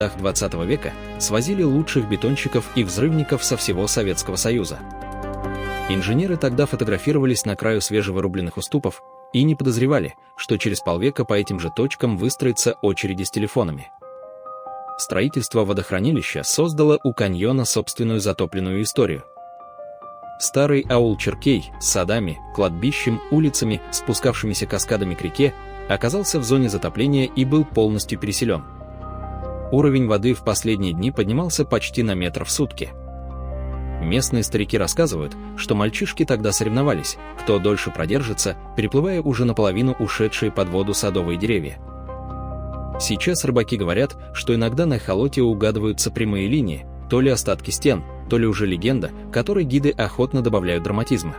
XX века свозили лучших бетонщиков и взрывников со всего Советского Союза. Инженеры тогда фотографировались на краю свежевырубленных уступов и не подозревали, что через полвека по этим же точкам выстроятся очереди с телефонами. Строительство водохранилища создало у каньона собственную затопленную историю. Старый аул Черкей с садами, кладбищем, улицами, спускавшимися каскадами к реке, оказался в зоне затопления и был полностью переселен. Уровень воды в последние дни поднимался почти на метр в сутки. Местные старики рассказывают, что мальчишки тогда соревновались, кто дольше продержится, переплывая уже наполовину ушедшие под воду садовые деревья. Сейчас рыбаки говорят, что иногда на эхолоте угадываются прямые линии, то ли остатки стен, то ли уже легенда, которой гиды охотно добавляют драматизма.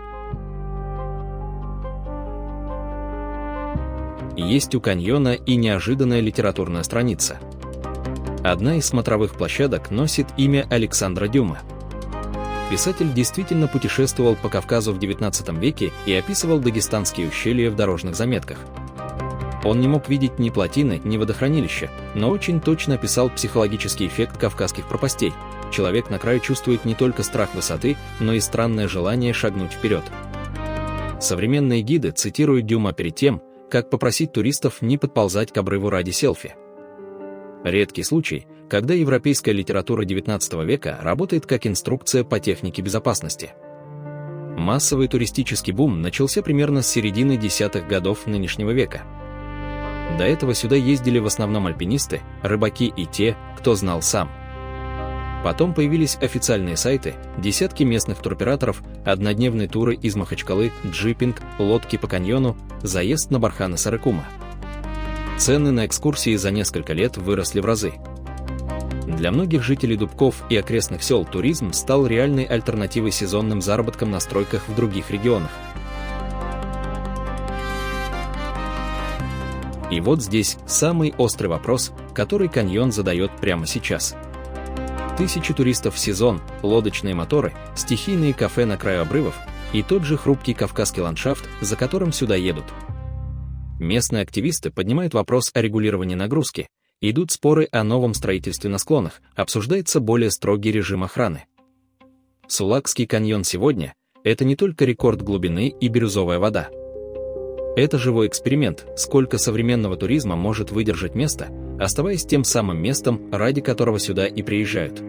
Есть у каньона и неожиданная литературная страница. Одна из смотровых площадок носит имя Александра Дюма. Писатель действительно путешествовал по Кавказу в XIX веке и описывал дагестанские ущелья в дорожных заметках. Он не мог видеть ни плотины, ни водохранилища, но очень точно описал психологический эффект кавказских пропастей. Человек на краю чувствует не только страх высоты, но и странное желание шагнуть вперед. Современные гиды цитируют Дюма перед тем, как попросить туристов не подползать к обрыву ради селфи. Редкий случай, когда европейская литература XIX века работает как инструкция по технике безопасности. Массовый туристический бум начался примерно с середины десятых годов нынешнего века. До этого сюда ездили в основном альпинисты, рыбаки и те, кто знал сам. Потом появились официальные сайты, десятки местных туроператоров, однодневные туры из Махачкалы, джипинг, лодки по каньону, заезд на барханы Сарыкума. Цены на экскурсии за несколько лет выросли в разы. Для многих жителей Дубков и окрестных сел туризм стал реальной альтернативой сезонным заработкам на стройках в других регионах. И вот здесь самый острый вопрос, который каньон задает прямо сейчас. Тысячи туристов в сезон, лодочные моторы, стихийные кафе на краю обрывов и тот же хрупкий кавказский ландшафт, за которым сюда едут. Местные активисты поднимают вопрос о регулировании нагрузки, идут споры о новом строительстве на склонах, обсуждается более строгий режим охраны. Сулакский каньон сегодня – это не только рекорд глубины и бирюзовая вода. Это живой эксперимент, сколько современного туризма может выдержать место, оставаясь тем самым местом, ради которого сюда и приезжают.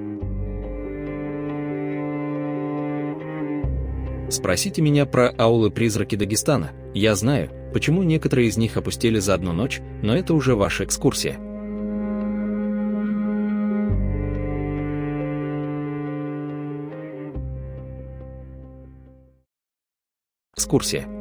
Спросите меня про аулы-призраки Дагестана, я знаю, почему некоторые из них опустели за одну ночь, но это уже ваша экскурсия. Экскурсия.